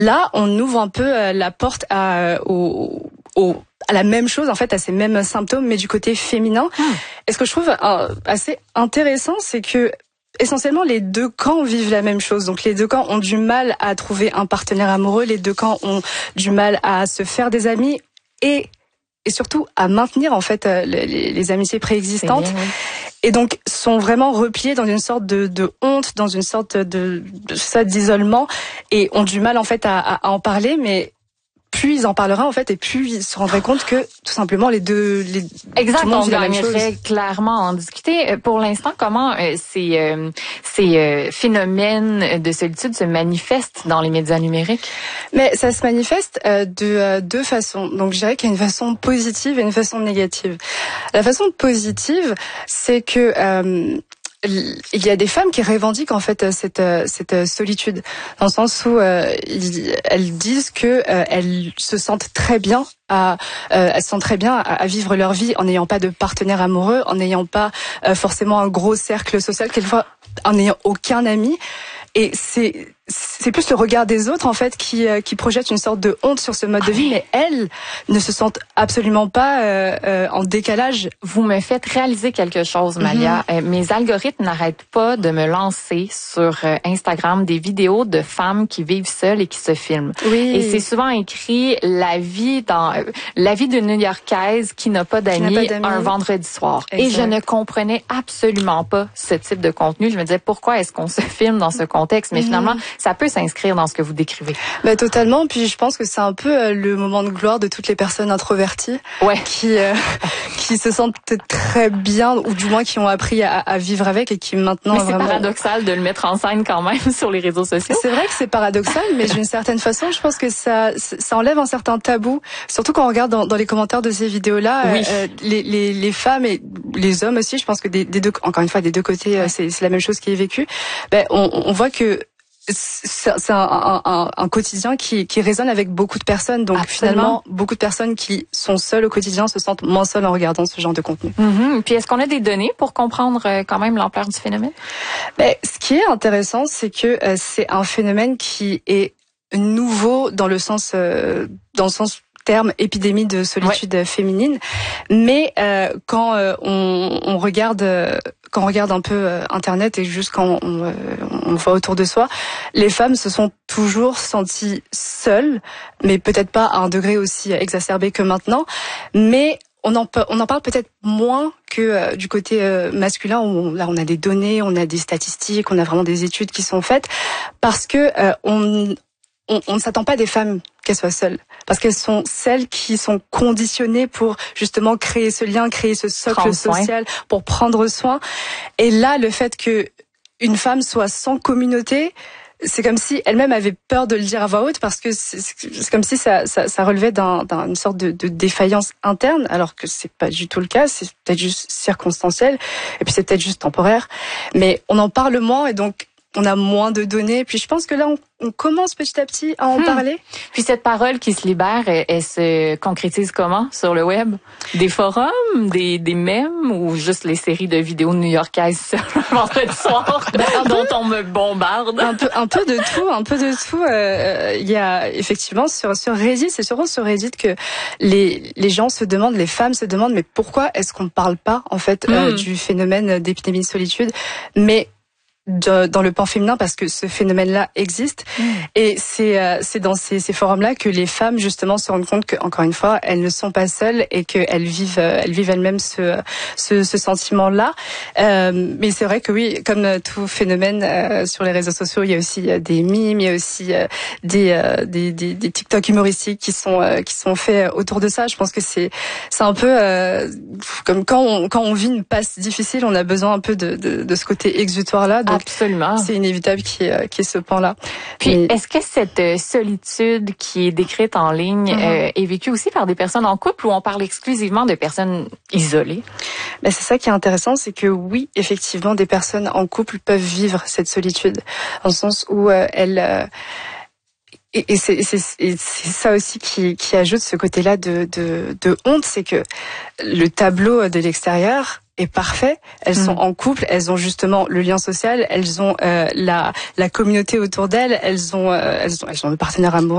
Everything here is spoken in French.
Là, on ouvre un peu la porte à la même chose, en fait, à ces mêmes symptômes, mais du côté féminin. Et ce que je trouve assez intéressant, c'est que essentiellement, les deux camps vivent la même chose. Donc, les deux camps ont du mal à trouver un partenaire amoureux, les deux camps ont du mal à se faire des amis et surtout à maintenir, en fait, les amitiés préexistantes. Bien, oui. Et donc, sont vraiment repliés dans une sorte de honte, dans une sorte d'isolement, et ont du mal, en fait, à en parler, mais plus ils en parleraient, en fait, et plus ils se rendraient compte que, tout simplement, exact, tout le monde on vit la même chose. gagnerait clairement à en discuter. Pour l'instant, comment ces phénomènes de solitude se manifestent dans les médias numériques? Mais ça se manifeste de deux façons. Donc, je dirais qu'il y a une façon positive et une façon négative. La façon positive, c'est que il y a des femmes qui revendiquent en fait cette solitude, dans le sens où elles disent que elles se sentent très bien à vivre leur vie en n'ayant pas de partenaire amoureux, en n'ayant pas forcément un gros cercle social, quelquefois en n'ayant aucun ami. Et c'est plus le regard des autres, en fait, qui projette une sorte de honte sur ce mode de vie, mais elles ne se sentent absolument pas en décalage. Vous me faites réaliser quelque chose, Malia. Mes algorithmes n'arrêtent pas de me lancer sur Instagram des vidéos de femmes qui vivent seules et qui se filment. Oui. Et c'est souvent écrit la vie d'une New-Yorkaise qui n'a pas d'amis un vendredi soir. Exact. Et je ne comprenais absolument pas ce type de contenu. Je me disais, pourquoi est-ce qu'on se filme dans ce contexte? Mais finalement, ça peut s'inscrire dans ce que vous décrivez. Bah, totalement. Puis je pense que c'est un peu le moment de gloire de toutes les personnes introverties, qui se sentent très bien, ou du moins qui ont appris à vivre avec, et qui maintenant. Mais c'est paradoxal de le mettre en scène quand même sur les réseaux sociaux. C'est vrai que c'est paradoxal, mais d'une certaine façon, je pense que ça enlève un certain tabou. Surtout quand on regarde dans les commentaires de ces vidéos-là, les femmes et les hommes aussi. Je pense que des deux, encore une fois, des deux côtés, c'est la même chose qui est vécue. Ben, on voit que c'est un quotidien qui résonne avec beaucoup de personnes. Donc finalement, beaucoup de personnes qui sont seules au quotidien se sentent moins seules en regardant ce genre de contenu. Puis est-ce qu'on a des données pour comprendre quand même l'ampleur du phénomène? Ben, ce qui est intéressant, c'est que c'est un phénomène qui est nouveau dans le sens terme épidémie de solitude féminine, mais quand on regarde un peu Internet, et juste quand on voit autour de soi, les femmes se sont toujours senties seules, mais peut-être pas à un degré aussi exacerbé que maintenant, mais on en parle peut-être moins que du côté masculin, où là on a des données, on a des statistiques, on a vraiment des études qui sont faites, parce que on ne s'attend pas des femmes qu'elles soient seules, parce qu'elles sont celles qui sont conditionnées pour justement créer ce lien, créer ce socle social, pour prendre soin. Et là, le fait que une femme soit sans communauté, c'est comme si elle-même avait peur de le dire à voix haute, parce que c'est comme si ça relevait d'une sorte de défaillance interne, alors que c'est pas du tout le cas. C'est peut-être juste circonstanciel, et puis c'est peut-être juste temporaire. Mais on en parle moins, et donc on a moins de données. Puis je pense que là, on commence petit à petit à en parler. Puis cette parole qui se libère, elle se concrétise comment sur le web? Des forums, des mèmes, ou juste les séries de vidéos new-yorkaises le vendredi soir dont on me bombarde? Un peu de tout. Il y a effectivement sur Reddit, c'est surtout sur Reddit que les gens se demandent, les femmes se demandent, mais pourquoi est-ce qu'on ne parle pas en fait du phénomène d'épidémie de solitude? Mais dans le pan féminin, parce que ce phénomène-là existe, et c'est dans ces forums-là que les femmes justement se rendent compte que, encore une fois, elles ne sont pas seules, et qu'elles vivent elles-mêmes ce sentiment-là. Mais c'est vrai que oui, comme tout phénomène sur les réseaux sociaux, il y a aussi des mimes, il y a aussi des TikTok humoristiques qui sont faits autour de ça. Je pense que c'est un peu comme quand on vit une passe difficile, on a besoin un peu de ce côté exutoire-là. Donc, absolument. C'est inévitable qu'il y ait ce pan-là. Puis, est-ce que cette solitude qui est décrite en ligne est vécue aussi par des personnes en couple, ou on parle exclusivement de personnes isolées? Ben, c'est ça qui est intéressant, c'est que oui, effectivement, des personnes en couple peuvent vivre cette solitude, dans le sens où elles... Et c'est ça aussi qui ajoute ce côté-là de honte, c'est que le tableau de l'extérieur est parfait. Elles sont en couple, elles ont justement le lien social, elles ont la communauté autour d'elles, elles ont le partenaire amoureux.